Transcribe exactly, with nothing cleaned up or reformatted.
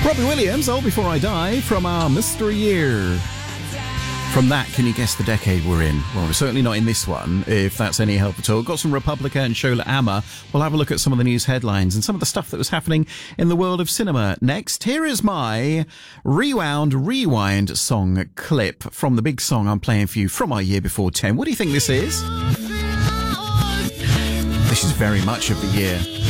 Robbie Williams, Oh Before I Die, from our Mystery Year. From that, can you guess the decade we're in? Well, we're certainly not in this one, if that's any help at all. Got some Republica and Shola Ama. We'll have a look at some of the news headlines and some of the stuff that was happening in the world of cinema. Next, here is my Rewound Rewind song clip from the big song I'm playing for you from our Year Before ten. What do you think this is? This is very much of the year.